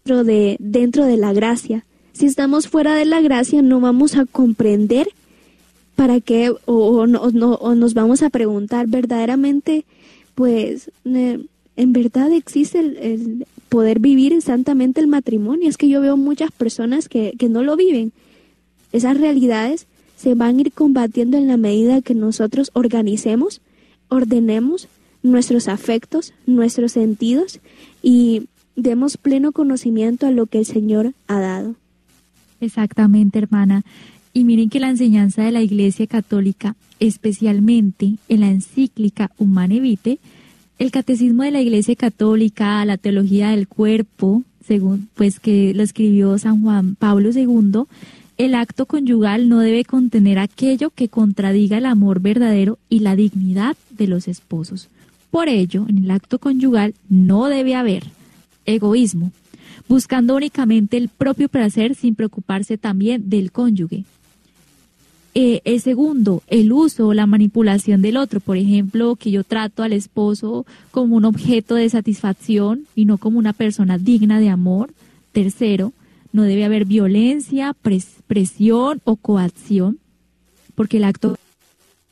dentro de la gracia. Si estamos fuera de la gracia, no vamos a comprender para qué, o nos vamos a preguntar verdaderamente, pues, en verdad existe el poder vivir santamente el matrimonio. Es que yo veo muchas personas que no lo viven. Esas realidades se van a ir combatiendo en la medida que nosotros ordenemos nuestros afectos, nuestros sentidos y demos pleno conocimiento a lo que el Señor ha dado. Exactamente, hermana. Y miren que la enseñanza de la Iglesia Católica, especialmente en la encíclica Humanae Vitae, el catecismo de la Iglesia Católica, la teología del cuerpo, según pues que lo escribió San Juan Pablo II, el acto conyugal no debe contener aquello que contradiga el amor verdadero y la dignidad de los esposos. Por ello, en el acto conyugal no debe haber egoísmo, buscando únicamente el propio placer sin preocuparse también del cónyuge. El segundo, el uso o la manipulación del otro. Por ejemplo, que yo trato al esposo como un objeto de satisfacción y no como una persona digna de amor. Tercero, no debe haber violencia, presión o coacción, porque el acto